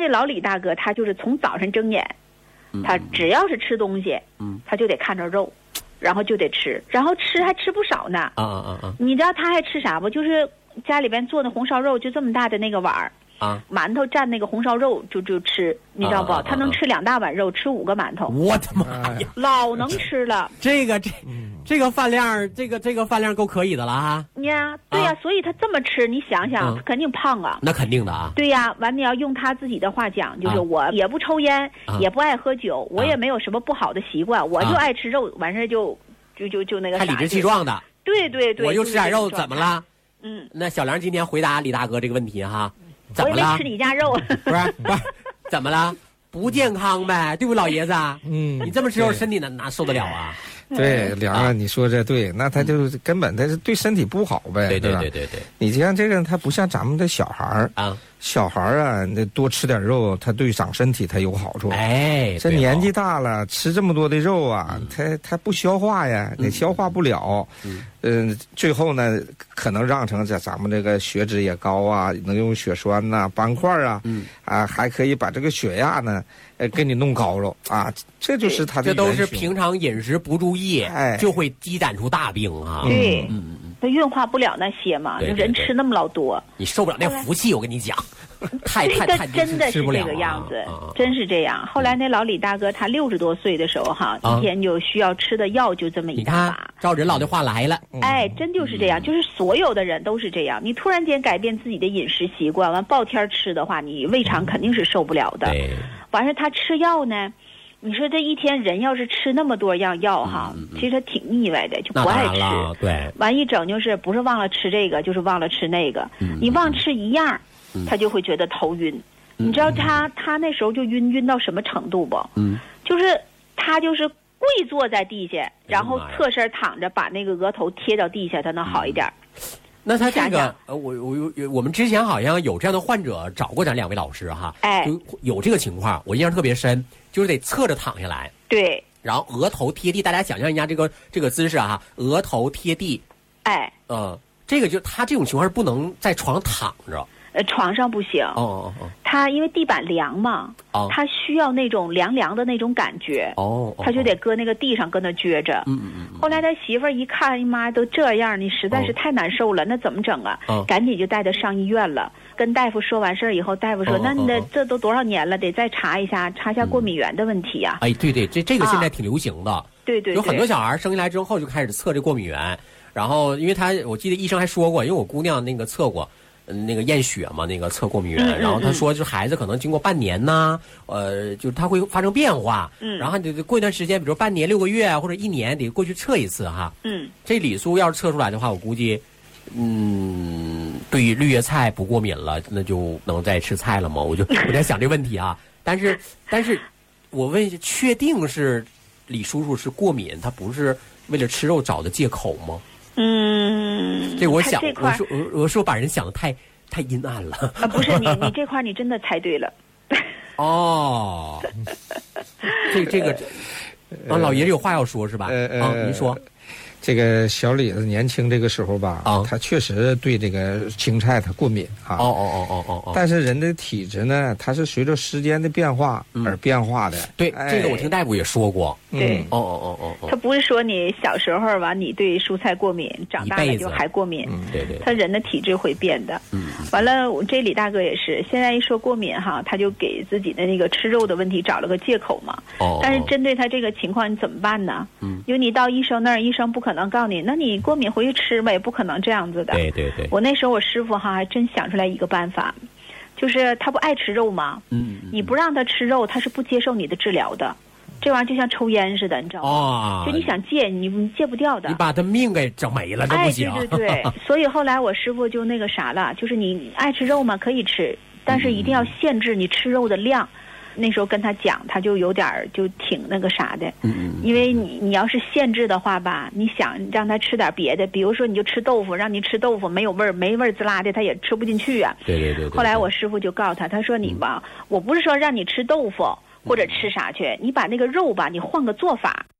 这老李大哥他就是从早晨睁眼，他只要是吃东西，他就得看着肉，然后就得吃，然后吃还吃不少呢。你知道他还吃啥不？就是家里边做的红烧肉，就这么大的那个碗儿。馒头蘸那个红烧肉就吃，你知道不？他能吃2大碗肉，吃5个馒头。 我的妈呀， 老能吃了。 这个饭量，这个饭量够可以的了哈。 呀，对呀，所以他这么吃，你想想，他肯定胖啊。 那肯定的啊。 对呀，完你要用他自己的话讲，就是我也不抽烟，也不爱喝酒，我也没有什么不好的习惯，我就爱吃肉，完事就那个啥。 还理直气壮的。 对对对。 我就吃点肉，怎么了？ 那小梁今天回答李大哥这个问题哈。怎么了？ 我也没吃你家肉。 不是，怎么了？不健康呗，对不，老爷子？你这么吃肉，身体哪受得了啊？ 对，梁啊，你说这对，那他就根本他是对身体不好呗， 对吧？ 对。 你像这个，他不像咱们的小孩儿啊， 小孩儿啊，那多吃点肉，他对长身体他有好处。 哎， 这年纪大了，吃这么多的肉啊，他不消化呀，也消化不了。最后呢，可能让成咱们这个血脂也高啊，能用血栓呐、斑块啊，还可以把这个血压呢，给你弄高了啊。这就是他的。 这都是平常饮食不注意，就会积攒出大病啊。 对，他运化不了那些嘛，人吃那么老多， 你受不了那福气，我跟你讲，太真的是这个样子，真是这样。后来那老李大哥他60多岁的时候哈，一天就需要吃的药就这么一大把。 照人老的话来了， 哎，真就是这样，就是所有的人都是这样。你突然间改变自己的饮食习惯，完暴天吃的话，你胃肠肯定是受不了的。完事他吃药呢。你说这一天人要是吃那么多样药哈，其实他挺腻歪的，就不爱吃。 对， 完一整就是不是忘了吃这个，就是忘了吃那个。你忘吃一样，他就会觉得头晕。你知道他那时候就晕到什么程度不？就是他就是跪坐在地下，然后侧身躺着，把那个额头贴到地下，他能好一点。 那他这个我们之前好像有这样的患者找过咱2位老师哈，就有这个情况，我印象特别深，就是得侧着躺下来， 对， 然后额头贴地，大家想象一下这个姿势啊，额头贴地，这个就他这种情况是不能在床上躺着。 床上不行。他因为地板凉嘛，他需要那种凉凉的那种感觉。他就得搁那个地上搁那撅着。后来他媳妇儿一看，哎妈，都这样，你实在是太难受了，那怎么整啊？赶紧就带他上医院了。跟大夫说完事儿以后，大夫说：“那你的这都多少年了，得再查一下过敏源的问题呀。” 哎，对，这个现在挺流行的。 对， 有很多小孩生下来之后就开始测这过敏源，然后因为我记得医生还说过，因为我姑娘那个测过。那个验血嘛，那个测过敏源，然后他说，就孩子可能经过半年呐，就是他会发生变化，然后得过一段时间，比如半年6个月或者1年得过去测一次哈。这李叔要是测出来的话，我估计，对于绿叶菜不过敏了，那就能再吃菜了吗？我在想这个问题啊。但是，我问一下，确定是李叔叔是过敏，他不是为了吃肉找的借口吗？这我想，我说把人想的太阴暗了啊！不是你这块你真的猜对了。 这个老爷子有话要说是吧？您说。 这个小李子年轻这个时候吧，他确实对这个青菜他过敏啊。但是人的体质呢，它是随着时间的变化而变化的。 对，这个我听大夫也说过。 对，他不是说你小时候吧，你对蔬菜过敏，长大了就还过敏。 对， 他人的体质会变的。完了，这李大哥也是，现在一说过敏哈，他就给自己的那个吃肉的问题找了个借口嘛。但是针对他这个情况，你怎么办呢？因为你到医生那儿，医生不可能告诉你，那你过敏回去吃吧，也不可能这样子的。 对。 我那时候我师傅哈还真想出来一个办法，就是他不爱吃肉吗？你不让他吃肉，他是不接受你的治疗的。这玩意儿就像抽烟似的，你知道吗？就你想戒，你戒不掉的。 你把他命给整没了，这不行。 对。所以后来我师傅就那个啥了，就是你爱吃肉吗？可以吃，但是一定要限制你吃肉的量。那时候跟他讲，他就有点就挺那个啥的。因为你要是限制的话吧，你想让他吃点别的，比如说你就吃豆腐，让你吃豆腐没有味儿，没味儿滋啦的，他也吃不进去啊。 对。 后来我师傅就告诉他，他说你吧，我不是说让你吃豆腐或者吃啥去，你把那个肉吧，你换个做法。